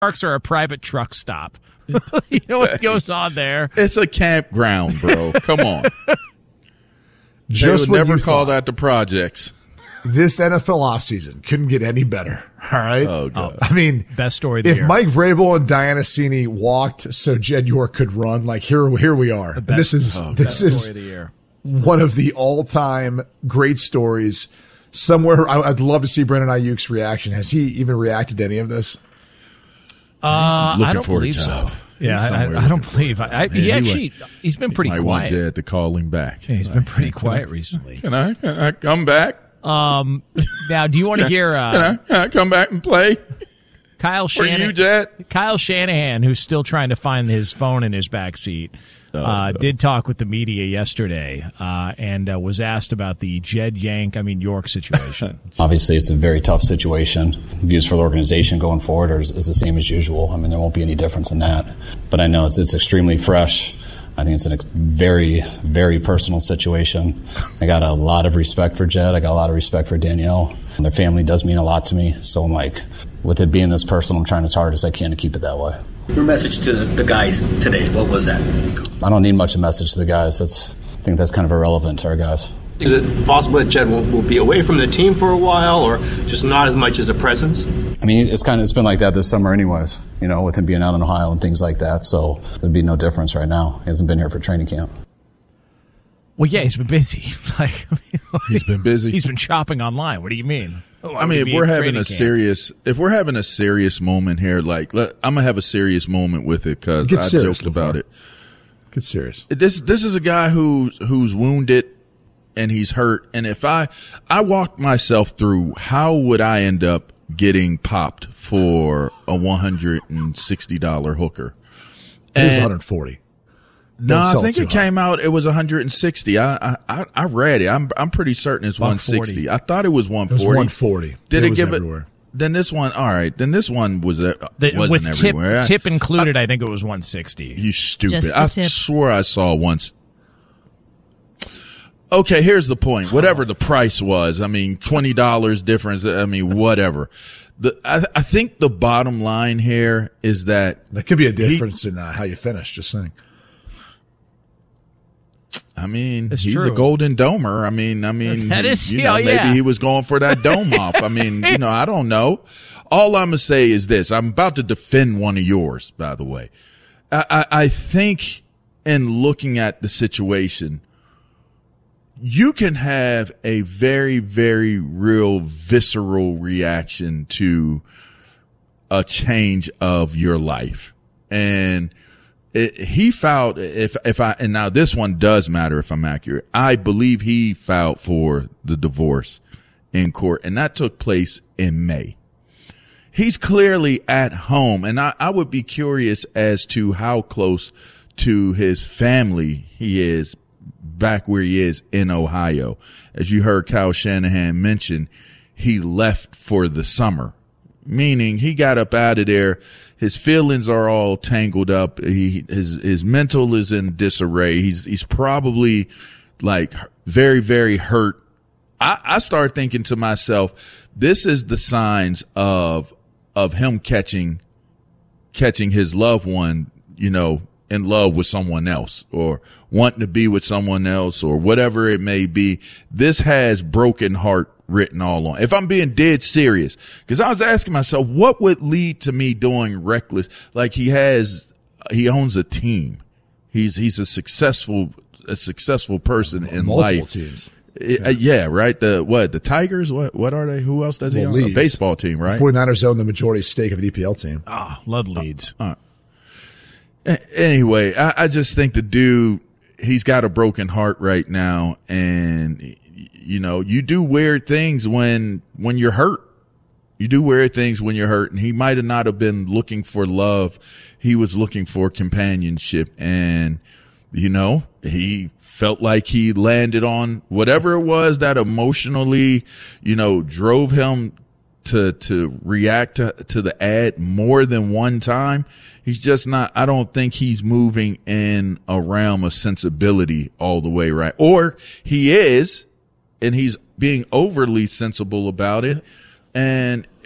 Parks are a private truck stop. You know what goes on there? It's a campground, bro. Come on. Just they would never call that the projects. This NFL offseason couldn't get any better. All right. Oh, God. I mean, best story of the if year. Mike Vrabel and Diana Cini walked so Jed York could run, like here we are. And this is story of the year. One of the all-time great stories. Somewhere, I'd love to see Brandon Ayuk's reaction. Has he even reacted to any of this? I don't believe so. Yeah, I don't believe. He's been pretty quiet. I want Jed to call him back. Yeah, he's been pretty quiet recently. Can I come back? Now, do you want to hear? Can I come back and play? Kyle Shanahan. For you, Jed? Kyle Shanahan, who's still trying to find his phone in his back seat, did talk with the media yesterday and was asked about the York situation. Obviously, it's a very tough situation. Views for the organization going forward is the same as usual. I mean, there won't be any difference in that. But I know it's extremely fresh. I think it's a very, very personal situation. I got a lot of respect for Jed. I got a lot of respect for Danielle. And their family does mean a lot to me. So I'm like, with it being this personal, I'm trying as hard as I can to keep it that way. Your message to the guys today, what was that? I don't need much of a message to the guys. I think that's kind of irrelevant to our guys. Is it possible that Jed will be away from the team for a while, or just not as much as a presence? I mean, it's been like that this summer anyways, with him being out in Ohio and things like that. So there'd be no difference right now. He hasn't been here for training camp. Well, yeah, he's been busy. He's been busy. He's been shopping online. What do you mean? If we're having a serious moment here, I'm gonna have a serious moment with it because I joked about it. Get serious. This is a guy who's wounded and he's hurt. And if I walked myself through, how would I end up getting popped for a $160 hooker? It was 140. No, I think it came out. It was 160. I read it. I'm pretty certain it's 160. I thought it was 140. It was 140. Did it give everywhere. Then this one, all right. Then this one wasn't everywhere. With tip included, I think it was 160. You stupid! I swore I saw once. Okay, here's the point. Whatever the price was, I mean, $20 difference. I mean, whatever. I think the bottom line here is that could be a difference in how you finish. Just saying. I mean, it's he's true. a golden domer. I mean, that is, maybe he was going for that dome off. I mean, I don't know. All I'm gonna say is this: I'm about to defend one of yours, by the way. I think in looking at the situation, you can have a very, very real visceral reaction to a change of your life, and he filed, and now this one does matter if I'm accurate. I believe he filed for the divorce in court, and that took place in May. He's clearly at home, and I would be curious as to how close to his family he is back where he is in Ohio. As you heard Kyle Shanahan mention, he left for the summer, meaning he got up out of there. His feelings are all tangled up. His mental is in disarray. He's probably like very, very hurt. I started thinking to myself, this is the signs of him catching his loved one, in love with someone else or wanting to be with someone else or whatever it may be. This has broken heart written all on. If I'm being dead serious, because I was asking myself, what would lead to me doing reckless? Like he owns a team. He's a successful person in multiple life. Teams. Yeah, right. The Tigers? What are they? Who else does he own? A baseball team, right? 49ers own the majority stake of an EPL team. Oh, love Leeds. Anyway, I just think the dude, he's got a broken heart right now, and you do weird things when you're hurt. You do weird things when you're hurt, and he might have not have been looking for love. He was looking for companionship, and he felt like he landed on whatever it was that emotionally, drove him to react to the ad more than one time. He's just not, I don't think he's moving in a realm of sensibility all the way right. Or he is, and he's being overly sensible about it. And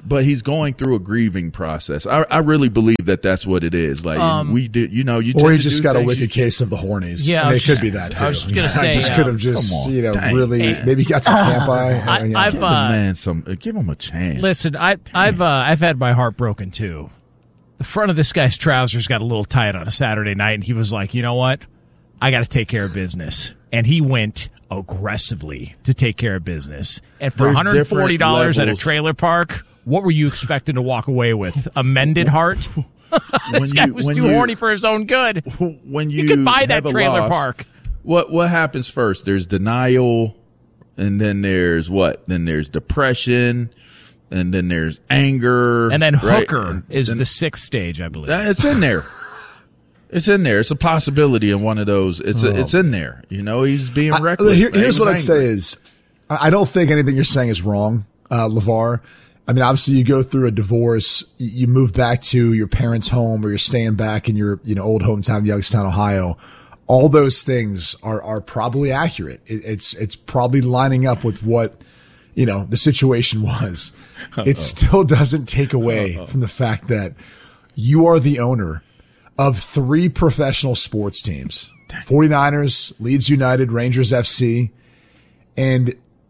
but he's going through a grieving process. I really believe that that's what it is. Like we did, you know, or he just got a wicked case of the hornies. Yeah, I mean, it could be that too. I was just gonna say, could have just really maybe got some camp eye. Give the man give him a chance. Listen, I've had my heart broken too. The front of this guy's trousers got a little tight on a Saturday night, and he was like, you know what? I got to take care of business. And he went aggressively to take care of business. And for $140 at a trailer park, what were you expecting to walk away with? A mended heart? This guy was too horny for his own good. When you could buy that trailer park. What happens first? There's denial, and then there's what? Then there's depression. And then there's anger. And then hooker is the 6th stage, I believe. It's in there. It's in there. It's a possibility in one of those. It's in there. You know, he's being reckless. Here's what I'd say is, I don't think anything you're saying is wrong, LeVar. I mean, obviously you go through a divorce, you move back to your parents' home, or you're staying back in your old hometown, Youngstown, Ohio. All those things are probably accurate. It's probably lining up with what, the situation was. It still doesn't take away from the fact that you are the owner of 3 professional sports teams: 49ers, Leeds United, Rangers FC, and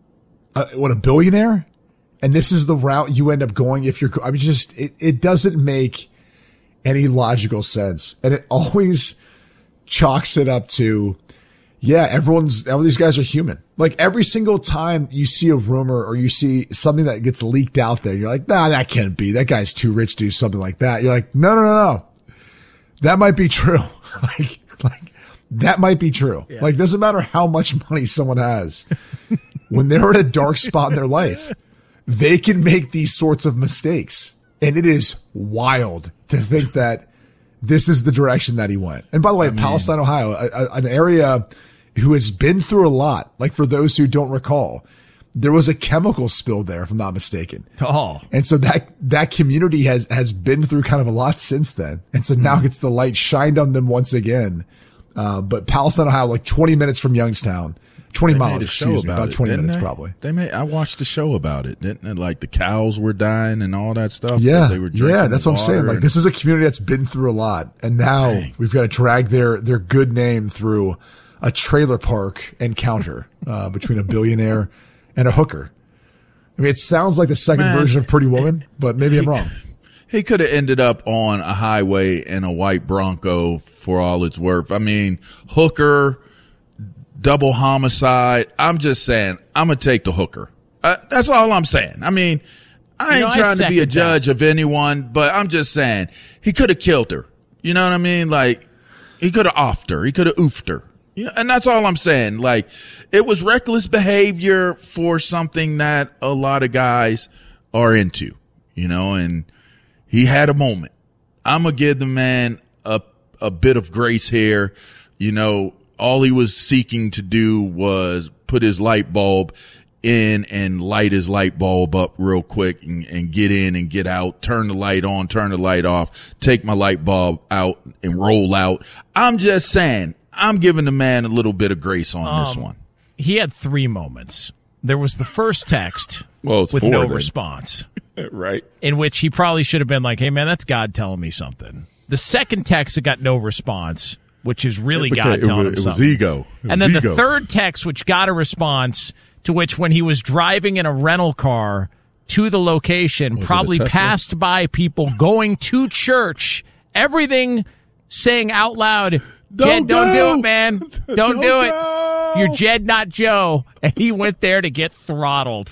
a billionaire. And this is the route you end up going if you're. I mean, it doesn't make any logical sense, and it always chalks it up to, all these guys are human. Like every single time you see a rumor or you see something that gets leaked out there, you're like, nah, that can't be. That guy's too rich to do something like that. You're like, no. That might be true. like that might be true. Yeah. Like, doesn't matter how much money someone has. When they're in a dark spot in their life, they can make these sorts of mistakes. And it is wild to think that this is the direction that he went. And by the way, Palestine, Ohio, an area who has been through a lot. Like, for those who don't recall, there was a chemical spill there, if I'm not mistaken. Oh. And so that community has been through kind of a lot since then. And so now gets the light shined on them once again. But Palestine, Ohio, like 20 minutes from Youngstown. 20 miles, excuse me, about 20 minutes probably. I watched the show about it, didn't it? Like the cows were dying and all that stuff. Yeah, they were that's what I'm saying. Like, this is a community that's been through a lot, and now we've got to drag their good name through a trailer park encounter between a billionaire and a hooker. I mean, it sounds like the second version of Pretty Woman, but maybe I'm wrong. He could have ended up on a highway in a white Bronco for all it's worth. I mean, hooker, double homicide. I'm just saying, I'm going to take the hooker. That's all I'm saying. I mean, I ain't trying to be a judge of anyone, but I'm just saying he could have killed her. You know what I mean? Like, he could have offed her. He could have oofed her. Yeah, and that's all I'm saying. Like, it was reckless behavior for something that a lot of guys are into, and he had a moment. I'm going to give the man a bit of grace here. All he was seeking to do was put his light bulb in and light his light bulb up real quick and get in and get out, turn the light on, turn the light off, take my light bulb out and roll out. I'm just saying, I'm giving the man a little bit of grace on this one. He had 3 moments. There was the first text with no response. Right. In which he probably should have been like, hey, man, that's God telling me something. The second text that got no response, which is really God telling him something. It was ego. And then the third text, which got a response, to which when he was driving in a rental car to the location, probably passed by people going to church, everything saying out loud, Jed, don't do it, man. Don't do it. You're Jed, not Joe. And he went there to get throttled.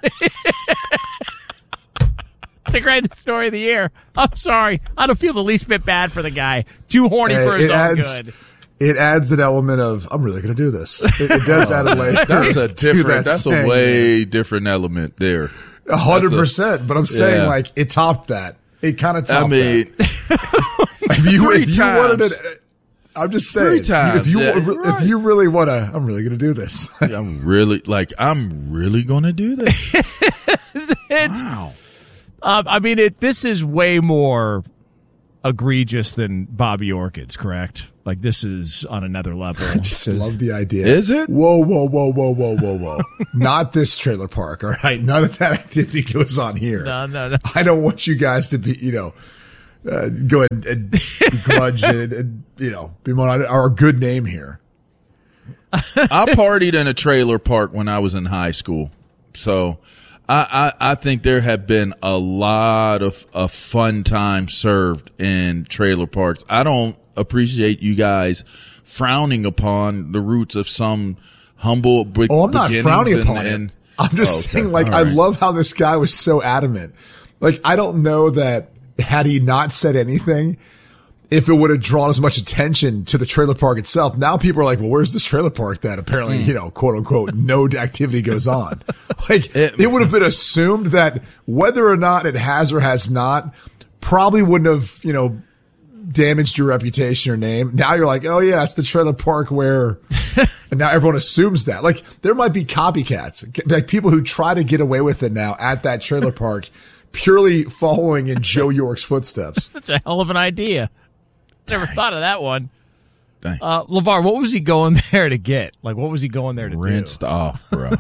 It's the greatest story of the year. I'm sorry. I don't feel the least bit bad for the guy. Too horny for his own good. It adds an element of, I'm really going to do this. It does add a layer. That's a way different element there. 100%. But I'm saying, like, it topped that. It kind of topped that. if you wanted it, I'm just saying, if you really want to, I'm really going to do this. I'm really going to do this. Wow. I mean, this is way more egregious than Bobby Orchid's, correct? Like, this is on another level. I just love the idea. Is it? Whoa. Not this trailer park, all right? None of that activity goes on here. No. I don't want you guys to be, go and begrudge and be on our good name here. I partied in a trailer park when I was in high school. So I think there have been a lot of fun time served in trailer parks. I don't appreciate you guys frowning upon the roots of some humble beginnings. Oh, I'm not frowning upon it. I'm just saying, like, I love how this guy was so adamant. Like, I don't know that had he not said anything, if it would have drawn as much attention to the trailer park itself. Now people are like, well, where's this trailer park that apparently, quote unquote, no activity goes on? Like, it would have been assumed that whether or not it has or has not probably wouldn't have, damaged your reputation or name. Now you're like, oh yeah, it's the trailer park where, and now everyone assumes that. Like, there might be copycats, like people who try to get away with it now at that trailer park, purely following in Joe York's footsteps. That's a hell of an idea. Never thought of that one. LeVar, what was he going there to get? Like, what was he going there to do? Rinsed off, bro.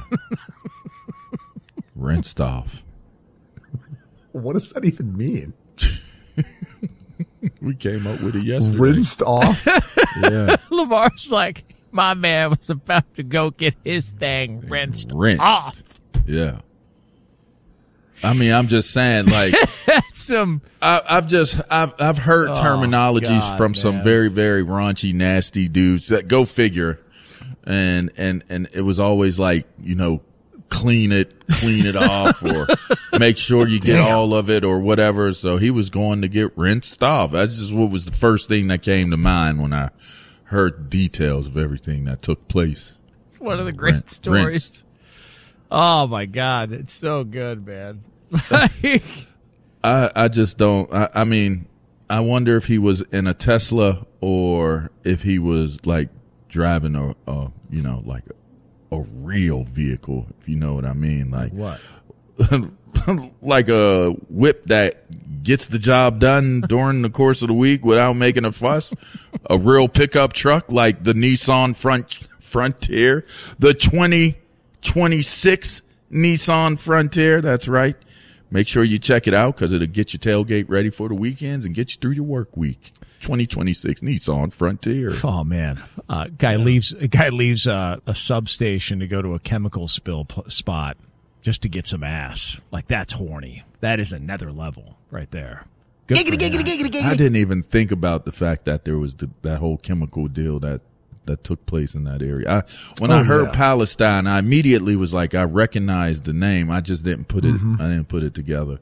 Rinsed off. What does that even mean? We came up with it yesterday. Rinsed off? Yeah. LeVar's like, my man was about to go get his thing rinsed off. Yeah. I mean, I'm just saying, like, I've heard terminologies from some very, very raunchy, nasty dudes that go figure. And it was always like, clean it off or make sure you get all of it or whatever. So he was going to get rinsed off. That's just what was the first thing that came to mind when I heard details of everything that took place. It's one of the great stories. Rinsed. Oh my God. It's so good, man. I just don't, I mean, I wonder if he was in a Tesla or if he was like driving like a real vehicle, if you know what I mean. Like what? Like a whip that gets the job done during the course of the week without making a fuss. A real pickup truck like the Nissan Frontier, the 2026 Nissan Frontier. That's right. Make sure you check it out because it'll get your tailgate ready for the weekends and get you through your work week. 2026 Nissan Frontier. Oh man, guy leaves a substation to go to a chemical spill spot just to get some ass. Like, that's horny. That is another level right there. Giggity. I didn't even think about the fact that there was that whole chemical deal that took place in that area. When I heard Palestine, I immediately was like, I recognized the name. I just didn't put it. I didn't put it together.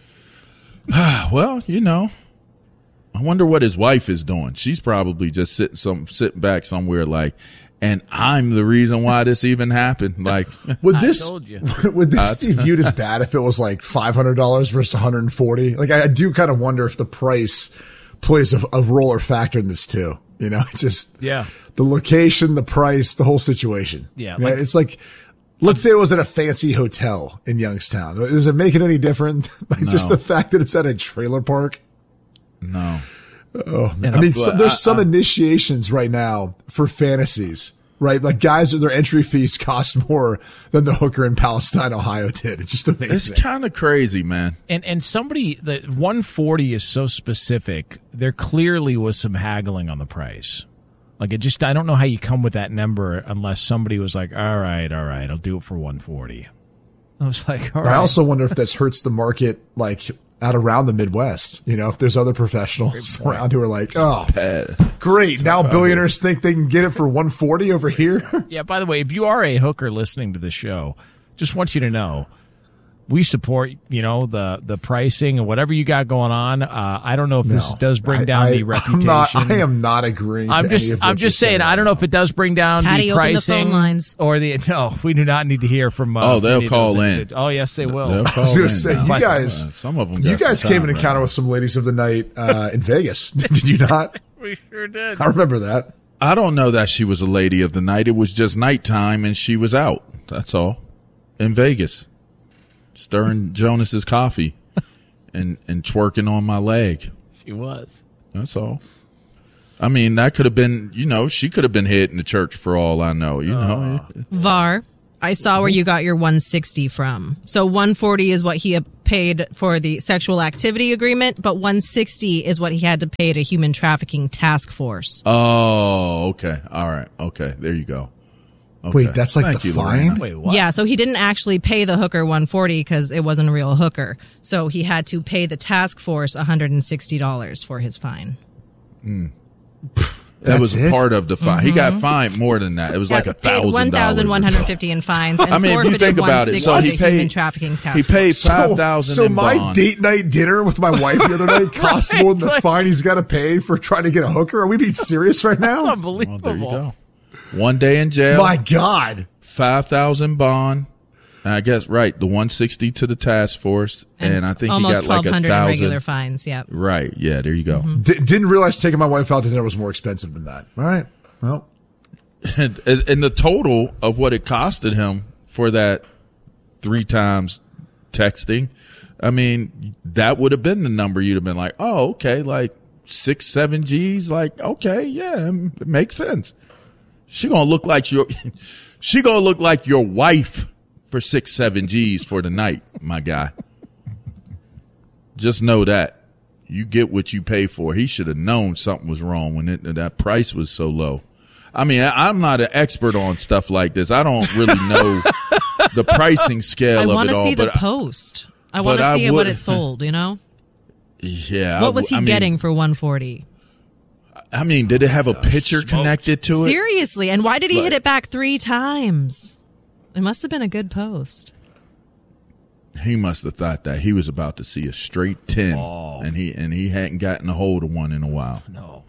Well, I wonder what his wife is doing. She's probably just sitting back somewhere like, and I'm the reason why this even happened. Like, would this be viewed as bad if it was like $500 versus $140? Like, I do kind of wonder if the price plays a role or factor in this too. The location, the price, the whole situation. Yeah. It's like, let's say it was at a fancy hotel in Youngstown. Does it make it any different? Like, no. Just the fact that it's at a trailer park? No. Oh, man. I mean, there's some initiations right now for fantasies, right? Like, guys, their entry fees cost more than the hooker in Palestine, Ohio did. It's just amazing. It's kind of crazy, man. And somebody, the 140 is so specific. There clearly was some haggling on the price. Like, I don't know how you come with that number unless somebody was like, all right, I'll do it for 140. I was like, all right. I also wonder if this hurts the market, like, out around the Midwest. If there's other professionals around who are like, oh, great. Now billionaires think they can get it for 140 over here. Yeah, by the way, if you are a hooker listening to the show, just want you to know, we support, the pricing and whatever you got going on. I don't know if this does bring down the reputation. I am not agreeing. I'm just saying. I don't know if it does bring down the pricing the phone lines. or the. No, we do not need to hear from. They'll call in. Oh yes, they will. I was going to say, you guys. Some of them. You guys came in encounter with some ladies of the night in Vegas. Did you not? We sure did. I remember that. I don't know that she was a lady of the night. It was just nighttime and she was out. That's all. In Vegas. Stirring Jonas's coffee and twerking on my leg. She was. That's all. I mean, that could have been, she could have been hit in the church for all I know, VAR, I saw where you got your 160 from. So 140 is what he paid for the sexual activity agreement, but 160 is what he had to pay to Human Trafficking Task Force. Oh, okay. All right. Okay. There you go. Okay. Wait, that's like Thank the you, fine? Lorena. Wait, what? Yeah, so he didn't actually pay the hooker 140 because it wasn't a real hooker. So he had to pay the task force $160 for his fine. That was it? part of the fine. He got fined more than that. It was like Paid $1,000. $1,150 in fines and I mean, if you forfeited think about it, so $160 he to Human paid. Trafficking Task He paid Force. $5,000 So in my bond. date night dinner with my wife the other night cost more than the fine he's got to pay for trying to get a hooker? Are we being serious right now? Unbelievable. Well, there you go. 1 day in jail. My God. 5,000 bond. I guess right. The 160 to the task force, and I think he almost got like 1,200 1,000 regular fines. Yeah. Right. Yeah. There you go. Didn't realize taking my wife out to dinner was more expensive than that. All right. Well, And the total of what it costed him for that 3 times texting, I mean, that would have been the number you'd have been like, oh, okay, like 6-7 G's, like, okay, yeah, it makes sense. She gonna look like your wife for 6-7 G's for the night, my guy. Just know that you get what you pay for. He should have known something was wrong when that price was so low. I mean, I'm not an expert on stuff like this. I don't really know the pricing scale I of want it to all. see the but post. I want to see what it sold, yeah. What was he getting for 140? I mean, did it have a picture connected to it? Seriously. And why did he hit it back 3 times? It must have been a good post. He must have thought that he was about to see a straight 10, and he hadn't gotten a hold of one in a while. No.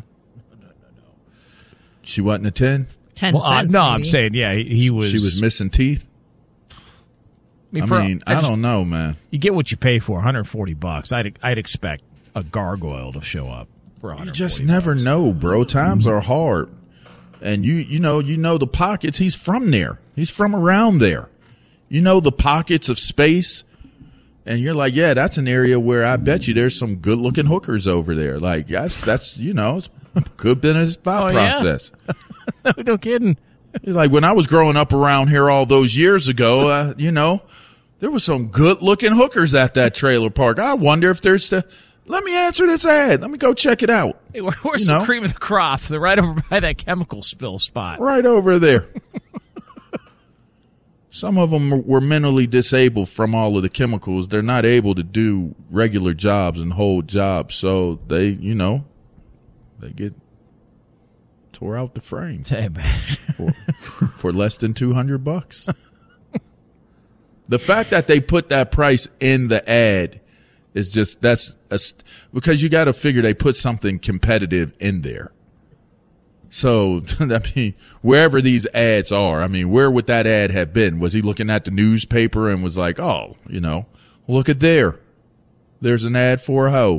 She wasn't a 10. 10 Well, cents. no, maybe. I'm saying, yeah, he was. She was missing teeth. I don't know, man. You get what you pay for. $140. I'd expect a gargoyle to show up for $140. You just never know, bro. Times are hard, and you know the pockets. He's from there. He's from around there. You know the pockets of space, and you're like, yeah, that's an area where I bet you there's some good looking hookers over there. Like that's it's could have been his thought process. Yeah. No kidding. It's like when I was growing up around here all those years ago, there was some good looking hookers at that trailer park. I wonder if there's let me answer this ad. Let me go check it out. Hey, where's the cream of the crop? They're right over by that chemical spill spot. Right over there. Some of them were mentally disabled from all of the chemicals. They're not able to do regular jobs and hold jobs. So they get tore out the frame Hey, man. for less than $200. The fact that they put that price in the ad is just because you got to figure they put something competitive in there. So, I mean, wherever these ads are, I mean, where would that ad have been? Was he looking at the newspaper and was like, oh, look at there. There's an ad for a hoe.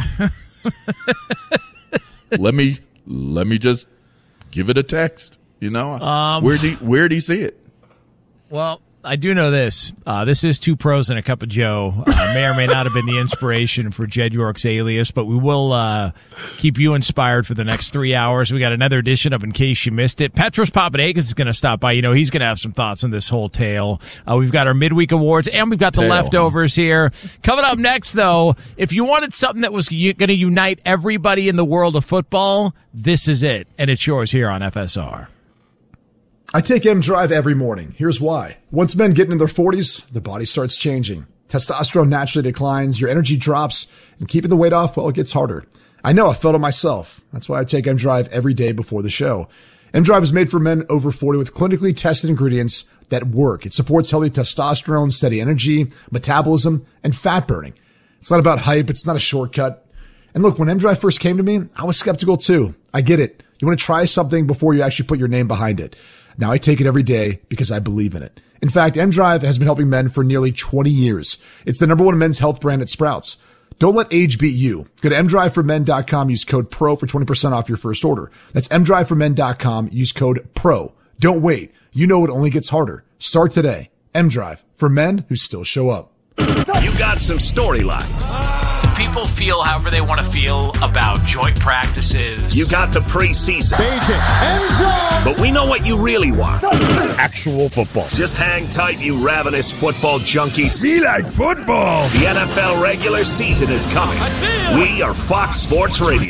Let me just give it a text. Where'd he see it? Well, I do know this. This is Two Pros and a Cup of Joe. May or may not have been the inspiration for Jed York's Alias, but we will keep you inspired for the next 3 hours. We got another edition of In Case You Missed It. Petros Papadakis is going to stop by. He's going to have some thoughts on this whole tale. We've got our midweek awards, and we've got the leftovers here. Coming up next, though, if you wanted something that was going to unite everybody in the world of football, this is it, and it's yours here on FSR. I take M-Drive every morning. Here's why. Once men get into their 40s, their body starts changing. Testosterone naturally declines, your energy drops, and keeping the weight off, well, it gets harder. I know, I felt it myself. That's why I take M-Drive every day before the show. M-Drive is made for men over 40 with clinically tested ingredients that work. It supports healthy testosterone, steady energy, metabolism, and fat burning. It's not about hype. It's not a shortcut. And look, when M-Drive first came to me, I was skeptical too. I get it. You want to try something before you actually put your name behind it. Now I take it every day because I believe in it. In fact, M-Drive has been helping men for nearly 20 years. It's the #1 men's health brand at Sprouts. Don't let age beat you. Go to mdriveformen.com, use code PRO for 20% off your first order. That's mdriveformen.com, use code PRO. Don't wait. You know it only gets harder. Start today. M-Drive, for men who still show up. You got some storylines. people feel however they want to feel about joint practices. You got the preseason. But we know what you really want. Actual football. Just hang tight, you ravenous football junkies. We like football. The NFL regular season is coming. We are Fox Sports Radio.